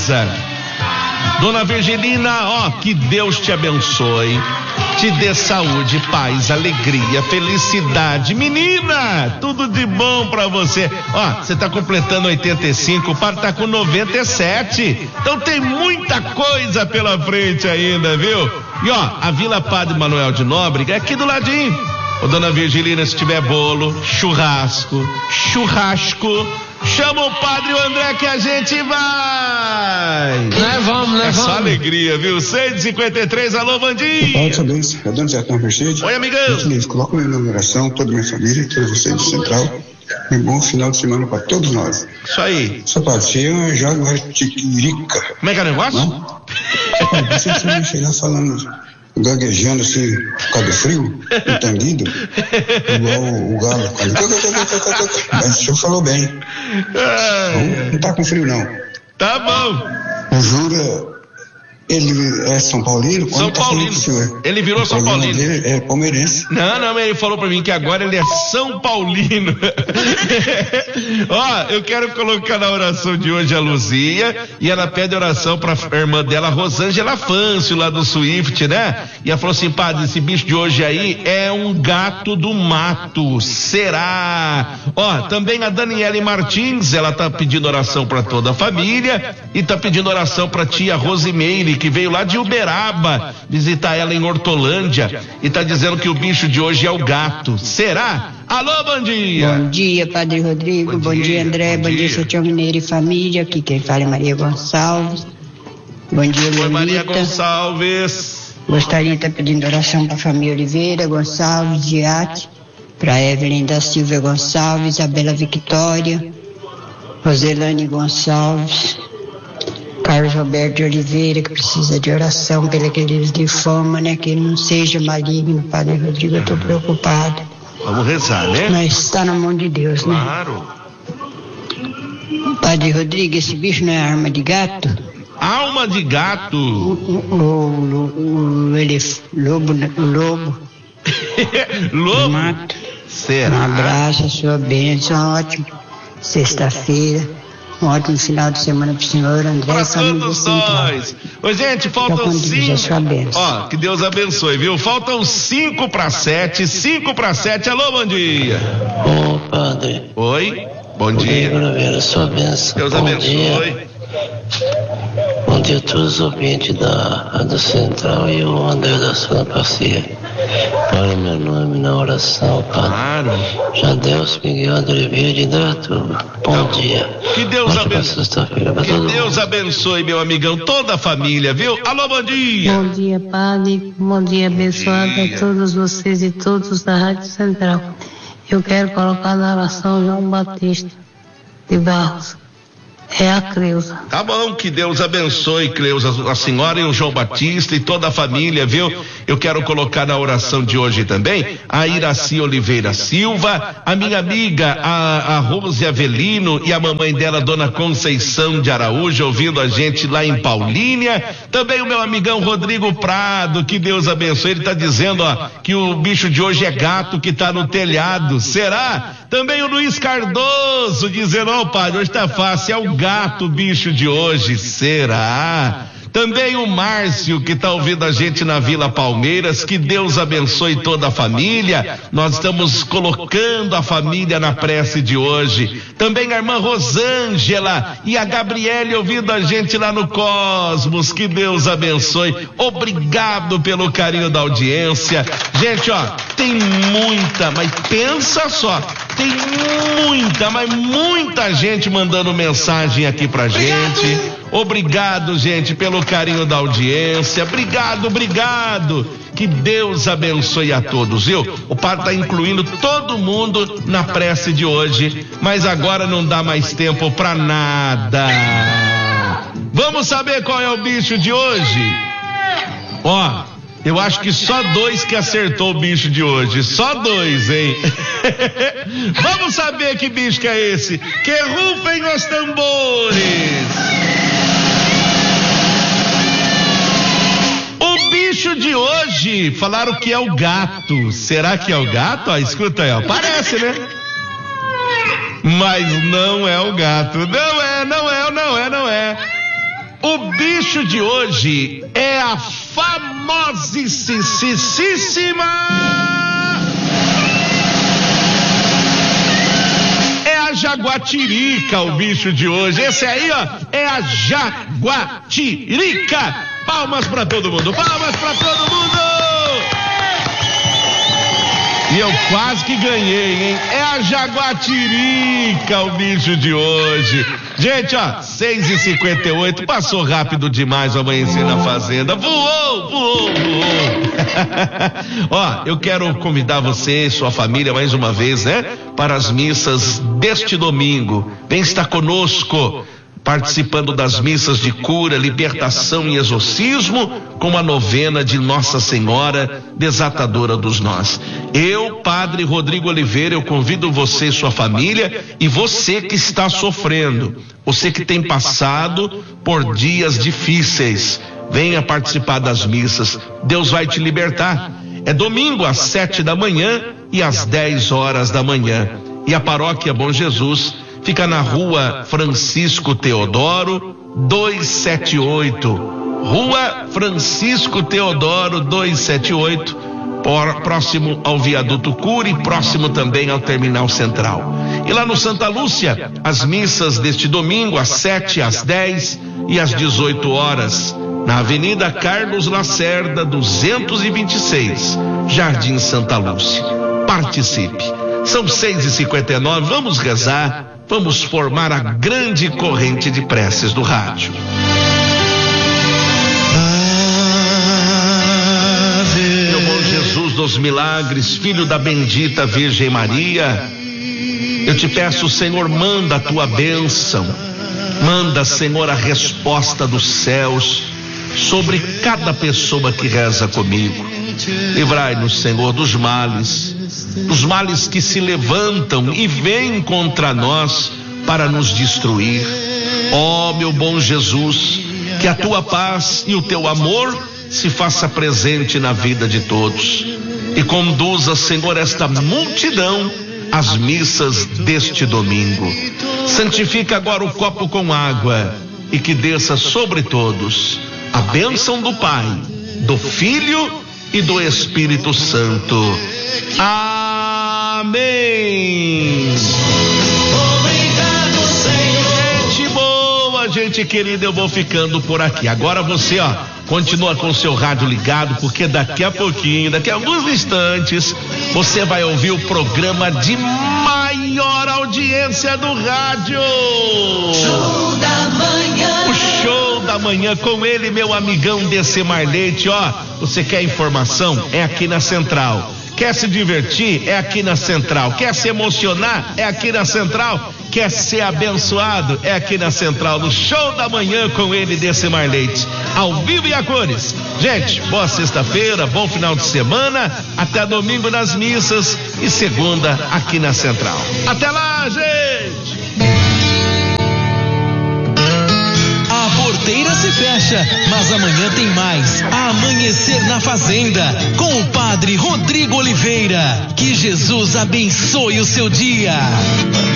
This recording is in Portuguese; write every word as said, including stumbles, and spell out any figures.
Rosa. Dona Virgilina, ó, que Deus te abençoe, te dê saúde, paz, alegria, felicidade. Menina, tudo de bom pra você. Ó, você tá completando oitenta e cinco, o padre tá com noventa e sete. Então tem muita coisa pela frente ainda, viu? E ó, a Vila Padre Manuel de Nóbrega é aqui do ladinho. Ô, Dona Virgilina, se tiver bolo, churrasco, churrasco, chama o Padre André que a gente vai. Nós vamos, nós é vamos. Só alegria, viu? seis e cinquenta e três, alô, Vandinho. Paulo Sabens, é Dona Zé Mercedes. Oi, amigão. Gente, coloca minha numeração, toda a minha família, todos vocês do Central. Um bom final de semana para todos nós. Isso aí. Só pode ser uma joga tiquirica. Como é que é o negócio? Não? Não sei se você vai chegar falando, gaguejando assim, por causa do frio, entendido, igual o, o galo. Mas o senhor falou bem. Não, não tá com frio, não. Tá bom. O Jura, ele é São Paulino? São tá Paulino. Ele virou São Paulino. Dele é palmeirense. Não, não, ele falou pra mim que agora ele é São Paulino. Ó, eu quero colocar na oração de hoje a Luzia, e ela pede oração pra irmã dela, Rosângela Fâncio, lá do Swift, né? E ela falou assim, padre, esse bicho de hoje aí é um gato do mato, será? Ó, também a Daniele Martins, ela tá pedindo oração pra toda a família, e tá pedindo oração pra tia Rosimeire, que veio lá de Uberaba visitar ela em Hortolândia, e tá dizendo que o bicho de hoje é o gato. Será? Alô, bom dia. Bom dia, Padre Rodrigo. Bom, bom dia, dia, André. Bom, bom dia, Santiago Mineiro e família. Aqui quem fala é Maria Gonçalves. Bom dia, Leonita. Oi, Maria Gonçalves. Gostaria de estar pedindo oração para a família Oliveira Gonçalves, Diate, para Evelyn da Silva Gonçalves, Isabela Victória, Roselane Gonçalves, Carlos Roberto de Oliveira, que precisa de oração pela aquele linfoma, né? Que ele não seja maligno, Padre Rodrigo, eu estou preocupado. Vamos rezar, né? Mas está na mão de Deus, claro. Né? Padre Rodrigo, esse bicho não é arma de gato? Alma de gato. O, o, o, o elef, lobo, o lobo. Lobo? Mato. Será? Um abraço, a sua bênção, ótimo. Sexta-feira. Um ótimo final de semana pro senhor, André. Pra todos nós. Ô, gente, faltam cinco. Ó, que Deus abençoe, viu? Faltam cinco para sete, cinco para sete. Alô, bom dia. Ô, padre. Oi, bom dia. Rodrigo, sua bênção. Deus bom abençoe. Dia. Bom dia a todos os ouvintes da Rádio Central e o André da Santa Passeia. Para meu nome na oração, Padre. Claro. Já Deus Miguel de Oliveira de Indaiatuba. Bom dia. Que Deus abençoe. Que Deus mundo. abençoe, meu amigão, toda a família, viu? Alô, bom dia. Bom dia, Padre. Bom dia, abençoado dia. A todos vocês e todos da Rádio Central. Eu quero colocar na oração João Batista de Barros. É a Cleusa. Tá bom, que Deus abençoe, Cleusa, a senhora e o João Batista e toda a família, viu? Eu quero colocar na oração de hoje também a Iraci Oliveira Silva, a minha amiga, a, a Rose Avelino e a mamãe dela, Dona Conceição de Araújo, ouvindo a gente lá em Paulínia. Também o meu amigão Rodrigo Prado, que Deus abençoe. Ele tá dizendo, ó, que o bicho de hoje é gato que tá no telhado. Será? Também o Luiz Cardoso dizendo, ó, oh, padre, hoje tá fácil, é o gato bicho de hoje, será? Também o Márcio, que está ouvindo a gente na Vila Palmeiras, que Deus abençoe toda a família. Nós estamos colocando a família na prece de hoje. Também a irmã Rosângela e a Gabriele ouvindo a gente lá no Cosmos, que Deus abençoe. Obrigado pelo carinho da audiência. Gente, ó, tem muita, mas pensa só, tem muita, mas muita gente mandando mensagem aqui pra gente. Obrigado, gente, pelo carinho da audiência. Obrigado, obrigado. Que Deus abençoe a todos, viu? O padre está incluindo todo mundo na prece de hoje, mas agora não dá mais tempo para nada. Vamos saber qual é o bicho de hoje? Ó, eu acho que só dois que acertou o bicho de hoje. Só dois, hein? Vamos saber que bicho que é esse? Que rufem os tambores! O bicho de hoje, falaram que é o gato. Será que é o gato? Ó, escuta aí, ó. Parece, né? Mas não é o gato. Não é, não é, não é, não é. o bicho de hoje é a famosíssima... É a jaguatirica, o bicho de hoje. Esse aí, ó, é a jaguatirica. Palmas pra todo mundo, palmas pra todo mundo. E eu quase que ganhei, hein? É a jaguatirica, o bicho de hoje. Gente, ó, seis e cinquenta e oito, passou rápido demais o Amanhecer na Fazenda. Voou, voou, voou. Ó, eu quero convidar você e sua família mais uma vez, né? Para as missas deste domingo. Vem estar conosco, participando das missas de cura, libertação e exorcismo, com a novena de Nossa Senhora, desatadora dos nós. Eu, Padre Rodrigo Oliveira, eu convido você e sua família, e você que está sofrendo, você que tem passado por dias difíceis, venha participar das missas. Deus vai te libertar. É domingo às sete da manhã e às dez horas da manhã. E a paróquia Bom Jesus fica na rua Francisco Teodoro, duzentos e setenta e oito. Rua Francisco Teodoro, duzentos e setenta e oito, por, próximo ao Viaduto Cury, próximo também ao Terminal Central. E lá no Santa Lúcia, as missas deste domingo, às sete, às dez e às dezoito horas, na Avenida Carlos Lacerda, duzentos e vinte e seis, Jardim Santa Lúcia. Participe. São seis e cinquenta e nove, vamos rezar. Vamos formar a grande corrente de preces do rádio. Meu bom Jesus dos milagres, filho da bendita Virgem Maria, eu te peço, Senhor, manda a tua bênção, manda, Senhor, a resposta dos céus sobre cada pessoa que reza comigo. Livrai-nos, Senhor, dos males, dos males que se levantam e vêm contra nós para nos destruir. Ó, meu bom Jesus, que a tua paz e o teu amor se faça presente na vida de todos e conduza, Senhor, esta multidão às missas deste domingo. Santifica agora o copo com água e que desça sobre todos a bênção do Pai, do Filho e do Espírito Santo. Amém. Obrigado, Senhor. Gente boa, gente querida, eu vou ficando por aqui. Agora você, ó, continua com o seu rádio ligado, porque daqui a pouquinho, daqui a alguns instantes, você vai ouvir o programa de maior audiência do rádio. Show da manhã. O show da manhã com ele, meu amigão Decemar Leite. Ó, você quer informação? É aqui na Central. Quer se divertir? É aqui na Central. Quer se emocionar? É aqui na Central. Quer ser abençoado? É aqui na Central, no show da manhã com ele, Decemar Leite, ao vivo e a cores. Gente, boa sexta-feira, bom final de semana, até domingo nas missas e segunda aqui na Central. Até lá, gente! A porteira se fecha, mas amanhã tem mais. Amanhecer na Fazenda, com o Padre Rodrigo Oliveira. Que Jesus abençoe o seu dia.